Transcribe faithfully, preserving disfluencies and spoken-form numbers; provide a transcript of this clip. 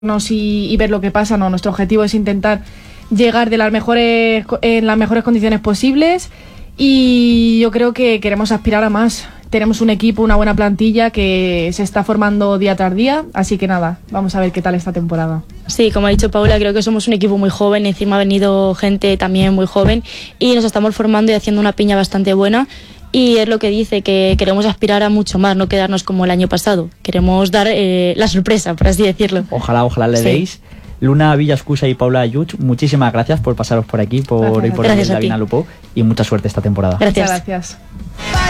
Y, y ver lo que pasa. No, nuestro objetivo es intentar llegar de las mejores en las mejores condiciones posibles y yo creo que queremos aspirar a más. Tenemos un equipo, una buena plantilla que se está formando día tras día, así que nada, vamos a ver qué tal esta temporada. Sí, como ha dicho Paula, creo que somos un equipo muy joven, encima ha venido gente también muy joven y nos estamos formando y haciendo una piña bastante buena. Y es lo que dice, que queremos aspirar a mucho más, no quedarnos como el año pasado. Queremos dar eh, la sorpresa, por así decirlo. Ojalá, ojalá le Sí. deis. Luna Villascusa y Paula Ayuch, muchísimas gracias por pasaros por aquí, por, Gracias y por Gracias el a ti. Vinalopó, y mucha suerte esta temporada. Gracias. Muchas gracias.